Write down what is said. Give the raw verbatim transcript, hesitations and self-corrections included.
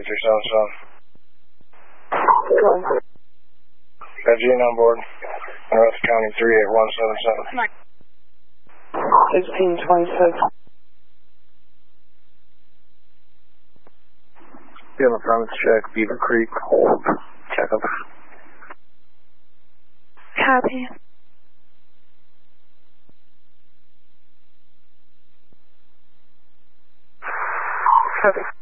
three seven seven. Got Gene on board. North County three eight one seven seven. sixteen twenty-six. Be on the premise check, Beaver Creek, hold, check up. Copy. Copy.